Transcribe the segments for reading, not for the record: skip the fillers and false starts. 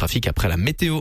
trafic après la météo.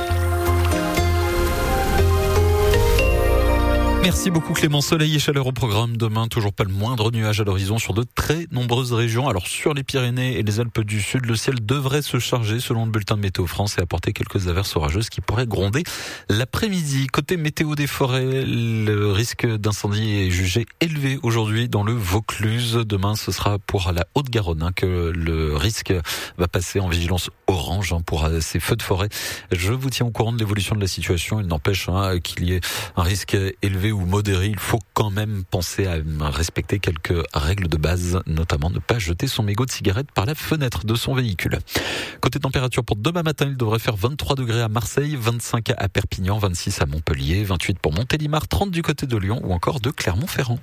Merci beaucoup Clément. Soleil et chaleur au programme. Demain, toujours pas le moindre nuage à l'horizon sur de très nombreuses régions. Alors sur les Pyrénées et les Alpes du Sud, le ciel devrait se charger selon le bulletin de Météo France et apporter quelques averses orageuses qui pourraient gronder l'après-midi. Côté météo des forêts, le risque d'incendie est jugé élevé aujourd'hui dans le Vaucluse. Demain, ce sera pour la Haute-Garonne que le risque va passer en vigilance orange pour ces feux de forêt. Je vous tiens au courant de l'évolution de la situation. Il n'empêche qu'il y ait un risque élevé ou modéré, il faut quand même penser à respecter quelques règles de base, notamment ne pas jeter son mégot de cigarette par la fenêtre de son véhicule. Côté température pour demain matin, il devrait faire 23 degrés à Marseille, 25 à Perpignan, 26 à Montpellier, 28 pour Montélimar, 30 du côté de Lyon ou encore de Clermont-Ferrand.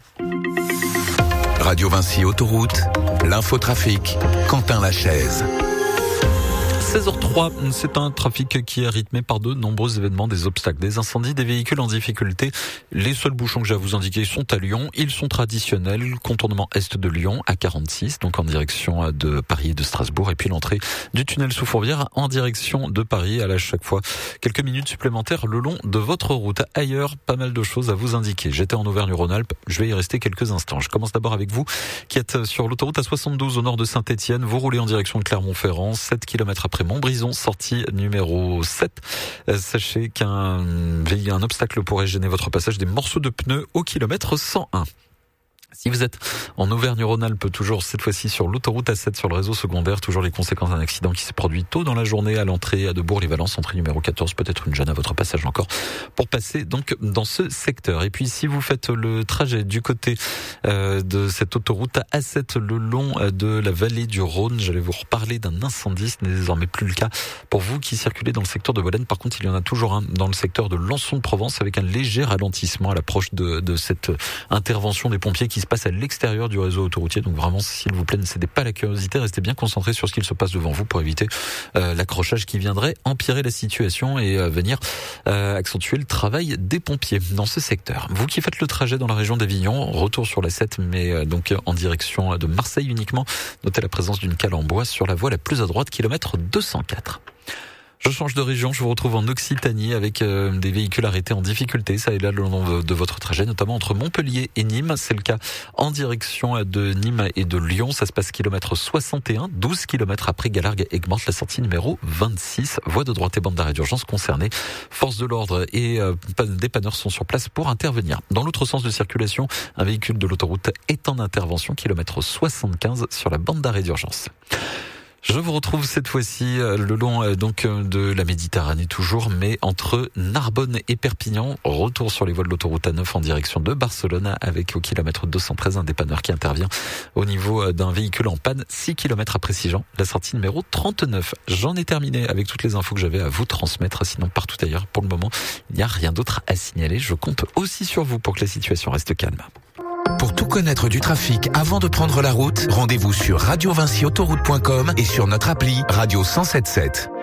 Radio Vinci Autoroute, l'infotrafic, Quentin Lachaise. 16h03, c'est un trafic qui est rythmé par de nombreux événements, des obstacles, des incendies, des véhicules en difficulté. Les seuls bouchons que j'ai à vous indiquer sont à Lyon. Ils sont traditionnels. Contournement est de Lyon à 46, donc en direction de Paris et de Strasbourg. Et puis l'entrée du tunnel sous Fourvière en direction de Paris. Elle a chaque fois quelques minutes supplémentaires le long de votre route. Ailleurs, pas mal de choses à vous indiquer. J'étais en Auvergne-Rhône-Alpes. Je vais y rester quelques instants. Je commence d'abord avec vous qui êtes sur l'autoroute A72 au nord de Saint-Étienne. Vous roulez en direction de Clermont-Ferrand, 7 km après Montbrison, sortie numéro 7. Sachez qu'un obstacle pourrait gêner votre passage, des morceaux de pneus au kilomètre 101. Si vous êtes en Auvergne-Rhône-Alpes, toujours cette fois-ci sur l'autoroute A7 sur le réseau secondaire, toujours les conséquences d'un accident qui s'est produit tôt dans la journée à l'entrée de Bourg-les-Valences, entrée numéro 14, peut-être une gêne à votre passage encore pour passer donc dans ce secteur. Et puis si vous faites le trajet du côté de cette autoroute A7 le long de la vallée du Rhône, j'allais vous reparler d'un incendie, ce n'est désormais plus le cas pour vous qui circulez dans le secteur de Volène. Par contre, il y en a toujours un dans le secteur de Lançon-de-Provence avec un léger ralentissement à l'approche de cette intervention des pompiers qui se passe à l'extérieur du réseau autoroutier. Donc vraiment, s'il vous plaît, ne cédez pas à la curiosité, restez bien concentrés sur ce qu'il se passe devant vous pour éviter l'accrochage qui viendrait empirer la situation et venir accentuer le travail des pompiers dans ce secteur. Vous qui faites le trajet dans la région d'Avignon, retour sur la 7, mais donc en direction de Marseille uniquement, notez la présence d'une cale en bois sur la voie la plus à droite, kilomètre 204. Je change de région, je vous retrouve en Occitanie avec des véhicules arrêtés en difficulté, ça et là le long de votre trajet, notamment entre Montpellier et Nîmes. C'est le cas en direction de Nîmes et de Lyon. Ça se passe kilomètre 61, 12 km après Galargues-Aiguemorte, la sortie numéro 26. Voie de droite et bande d'arrêt d'urgence concernée. Forces de l'ordre et dépanneurs sont sur place pour intervenir. Dans l'autre sens de circulation, un véhicule de l'autoroute est en intervention, kilomètre 75 sur la bande d'arrêt d'urgence. Je vous retrouve cette fois-ci le long donc de la Méditerranée toujours, mais entre Narbonne et Perpignan. Retour sur les voies de l'autoroute A9 en direction de Barcelone avec au kilomètre 213 un dépanneur qui intervient au niveau d'un véhicule en panne 6 km après Sigean, la sortie numéro 39. J'en ai terminé avec toutes les infos que j'avais à vous transmettre, sinon partout ailleurs pour le moment il n'y a rien d'autre à signaler. Je compte aussi sur vous pour que la situation reste calme. Pour tout connaître du trafic avant de prendre la route, rendez-vous sur radiovinciautoroute.com et sur notre appli Radio 107.7.